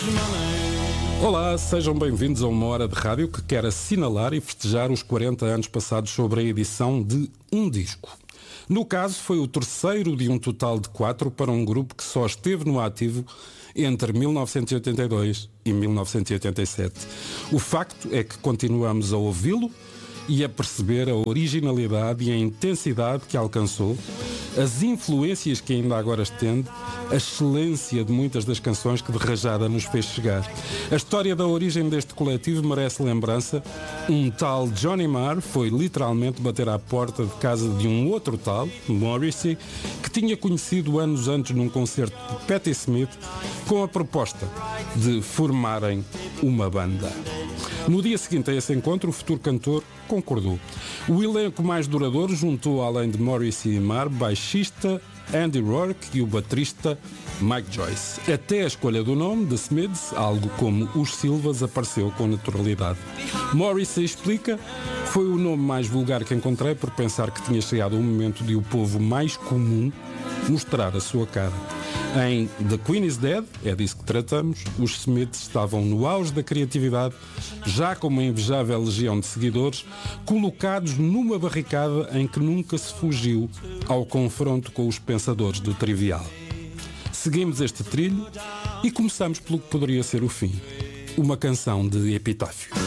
Olá, sejam bem-vindos a uma hora de rádio que quer assinalar e festejar os 40 anos passados sobre a edição de um disco. No caso, foi o terceiro de um total de 4 para um grupo que só esteve no ativo entre 1982 e 1987. O facto é que continuamos a ouvi-lo e a perceber a originalidade e a intensidade que alcançou, as influências que ainda agora estende, a excelência de muitas das canções que de rajada nos fez chegar. A história da origem deste coletivo merece lembrança. Um tal Johnny Marr foi literalmente bater à porta de casa de um outro tal, Morrissey, que tinha conhecido anos antes num concerto de Patti Smith, com a proposta de formarem uma banda. No dia seguinte a esse encontro, o futuro cantor concordou. O elenco mais duradouro juntou, além de Morrissey e Marr, baixista Andy Rourke e o baterista Mike Joyce. Até a escolha do nome, The Smiths, algo como os Silvas, apareceu com naturalidade. Morrissey explica: foi o nome mais vulgar que encontrei por pensar que tinha chegado o momento de o povo mais comum mostrar a sua cara. Em The Queen is Dead, é disso que tratamos, os Smiths estavam no auge da criatividade, já com uma invejável legião de seguidores, colocados numa barricada em que nunca se fugiu ao confronto com os pensadores do trivial. Seguimos este trilho e começamos pelo que poderia ser o fim, uma canção de epitáfio.